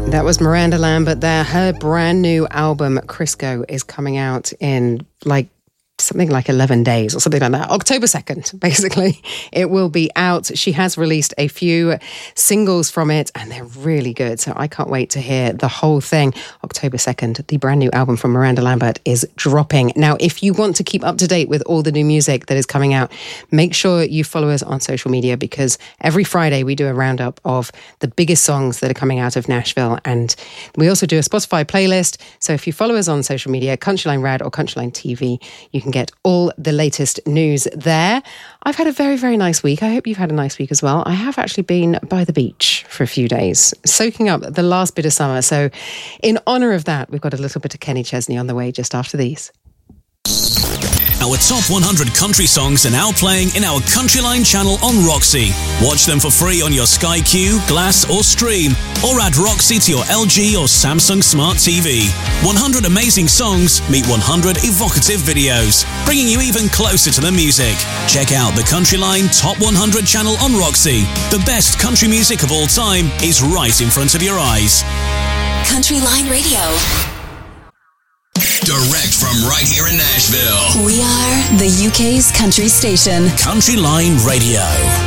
That was Miranda Lambert there. Her brand new album, Crisco, is coming out in something like 11 days or something like that. October 2nd, basically. It will be out. She has released a few singles from it and they're really good. So I can't wait to hear the whole thing. October 2nd, the brand new album from Miranda Lambert is dropping. Now, if you want to keep up to date with all the new music that is coming out, make sure you follow us on social media because every Friday we do a roundup of the biggest songs that are coming out of Nashville. And we also do a Spotify playlist. So if you follow us on social media, Countryline Rad or Countryline TV, you can get all the latest news there. I've had a very, very nice week. I hope you've had a nice week as well. I have actually been by the beach for a few days, soaking up the last bit of summer. So in honour of that, we've got a little bit of Kenny Chesney on the way just after these. Our top 100 country songs are now playing in our Countryline channel on Roxy. Watch them for free on your Sky Q, Glass or Stream, or add Roxy to your LG or Samsung Smart TV. 100 amazing songs meet 100 evocative videos, bringing you even closer to the music. Check out the Countryline Top 100 channel on Roxy. The best country music of all time is right in front of your eyes. Countryline Radio. Direct from right here in Nashville. We are the UK's country station. Countryline Radio.